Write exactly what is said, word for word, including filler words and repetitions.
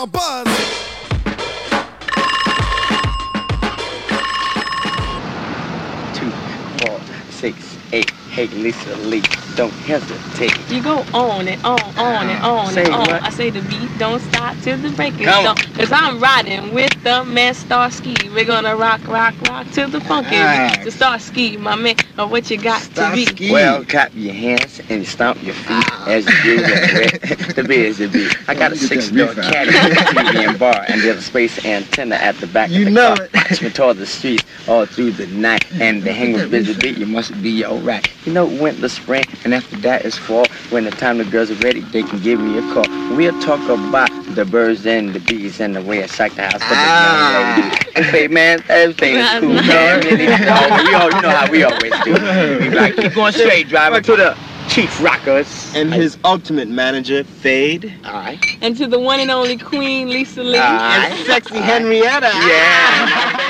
A buzz. Two, four, six, eight. Hey, Lisa Lee, don't hesitate. You go on and on, on and on Say and on. what? I say the beat don't stop till the break is Come done. on. Cause I'm riding with the man Starsky. We're gonna rock, rock, rock till the funky Ah. beat. The Starsky, my man, or what you got to be. Starsky. Well, clap your hands and stomp your feet as you do the, the busy beat. I got a Get that six-door beef out. caddy, T V and bar, and there's a space antenna at the back You of the know car. it. Watch me toward the streets all through the night, and the hang with busy beat, you must be alright. You know, winter, spring, and after that is fall. When the time the girls are ready, they can give me a call. We'll talk about the birds and the bees and the way I shake the house for the Ah. young lady. Hey, man, everything is cool. Nice. Man. Really, oh, you, all, you know how we always do. We like, keep going straight, driving to the Chief Rockers. And his ultimate manager, Fade. Alright. And to the one and only Queen Lisa Lee. Alright. And sexy Henrietta. Yeah.